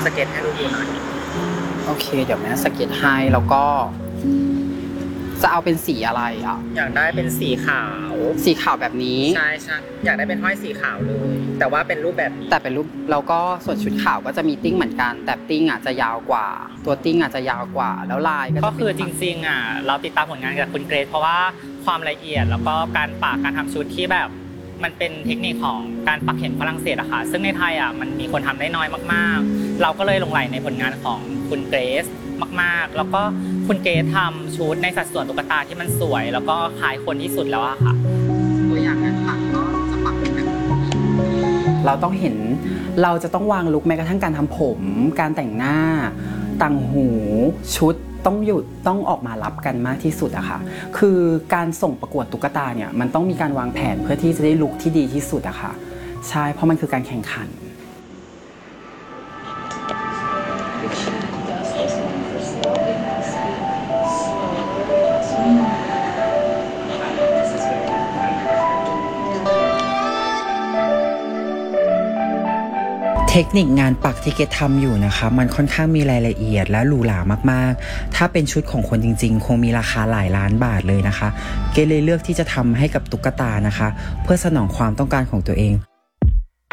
เก็ตให้ดูหน่อยโอเคเดี๋ยวแม่สเก็ตให้แล้วก็จะเอาเป็นสีอะไรอ่ะอยากได้เป็นสีขาวแบบนี้ใช่อยากได้เป็นห้อยสีขาวเลยแต่ว่าเป็นรูปแบบนี้แต่เป็นรูปแล้วก็ส่วนชุดขาวก็จะมีติ้งเหมือนกันแต่ติ้งอ่ะจะยาวกว่าตัวติ้งอ่ะจะยาวกว่าแล้วลายก็คือจริงๆอ่ะเราติดตามผลงานกับคุณเกรซเพราะว่าความละเอียดแล้วก็การปักการทำชุดที่แบบมันเป็นเทคนิคของการปักเข็มฝรั่งเศสอะค่ะซึ่งในไทยอ่ะมันมีคนทำได้น้อยมากๆเราก็เลยหลงใหลในผลงานของคุณเกรซมากๆแล้วก็คุณเกรซทำชุดในสัดส่วนตุ๊กตาที่มันสวยแล้วก็คล้ายคนที่สุดแล้วอะค่ะตัวอย่างการปักก็จะปักเป็นแบบเราต้องเห็นเราจะต้องวางลุคแม้กระทั่งการทำผมการแต่งหน้าต่างหูชุดต้องหยุดต้องออกมารับกันมากที่สุดอะค่ะคือการส่งประกวดตุ๊กตาเนี่ยมันต้องมีการวางแผนเพื่อที่จะได้ลุคที่ดีที่สุดอะค่ะใช่เพราะมันคือการแข่งขันเทคนิคงานปักที่เกดทำอยู่นะคะมันค่อนข้างมีรายละเอียดและหรูหรามากๆถ้าเป็นชุดของคนจริงๆคงมีราคาหลายล้านบาทเลยนะคะเกดเลยเลือกที่จะทำให้กับตุ๊กตานะคะเพื่อสนองความต้องการของตัวเอง